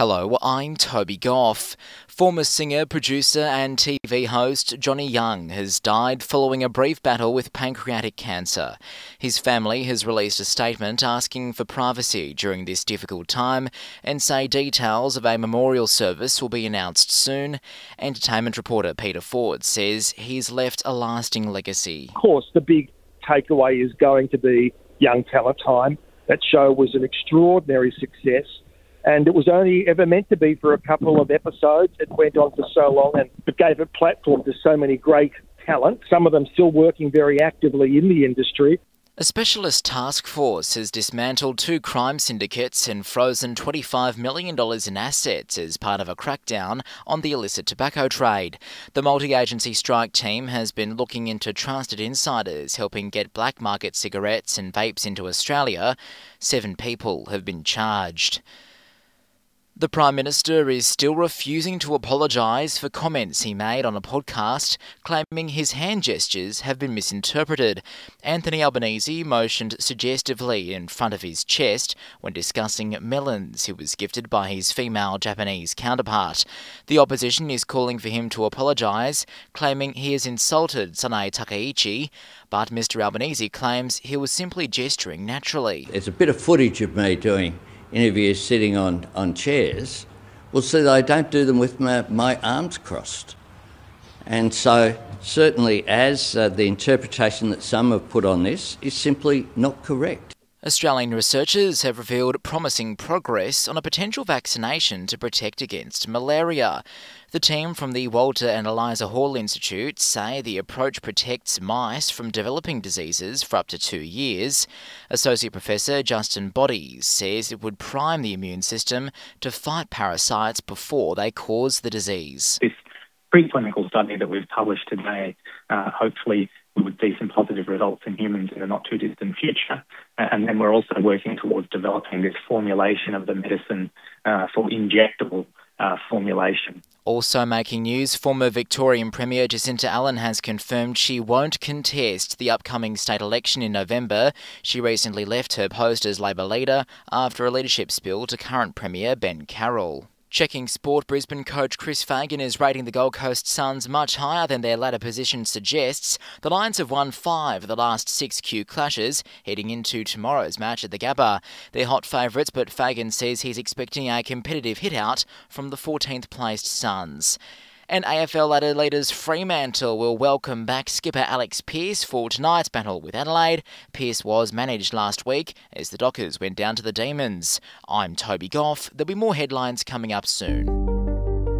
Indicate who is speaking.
Speaker 1: Hello, I'm Toby Goff. Former singer, producer and TV host Johnny Young has died following a brief battle with pancreatic cancer. His family has released a statement asking for privacy during this difficult time and say details of a memorial service will be announced soon. Entertainment reporter Peter Ford says he's left a lasting legacy.
Speaker 2: Of course, the big takeaway is going to be Young Talent Time. That show was an extraordinary success. And it was only ever meant to be for a couple of episodes. It went on for so long and it gave a platform to so many great talent, some of them still working very actively in the industry.
Speaker 1: A specialist task force has dismantled 2 crime syndicates and frozen $25 million in assets as part of a crackdown on the illicit tobacco trade. The multi-agency strike team has been looking into trusted insiders helping get black market cigarettes and vapes into Australia. 7 people have been charged. The Prime Minister is still refusing to apologise for comments he made on a podcast, claiming his hand gestures have been misinterpreted. Anthony Albanese motioned suggestively in front of his chest when discussing melons he was gifted by his female Japanese counterpart. The opposition is calling for him to apologise, claiming he has insulted Sanae Takaichi, but Mr Albanese claims he was simply gesturing naturally.
Speaker 3: There's a bit of footage of me doing interviews sitting on chairs. Well, see, I don't do them with my arms crossed. And so certainly as the interpretation that some have put on this is simply not correct.
Speaker 1: Australian researchers have revealed promising progress on a potential vaccination to protect against malaria. The team from the Walter and Eliza Hall Institute say the approach protects mice from developing diseases for up to 2 years. Associate Professor Justin Bodies says it would prime the immune system to fight parasites before they cause the disease.
Speaker 4: This preclinical study that we've published today, hopefully we would see some positive results in humans in the not-too-distant future. And then we're also working towards developing this formulation of the medicine for injectable formulation.
Speaker 1: Also making news, former Victorian Premier Jacinta Allen has confirmed she won't contest the upcoming state election in November. She recently left her post as Labor leader after a leadership spill to current Premier Ben Carroll. Checking sport, Brisbane coach Chris Fagan is rating the Gold Coast Suns much higher than their ladder position suggests. The Lions have won 5 of the last 6 Q clashes, heading into tomorrow's match at the Gabba. They're hot favourites, but Fagan says he's expecting a competitive hit-out from the 14th placed Suns. And AFL ladder leaders Fremantle will welcome back skipper Alex Pearce for tonight's battle with Adelaide. Pearce was managed last week as the Dockers went down to the Demons. I'm Toby Goff. There'll be more headlines coming up soon.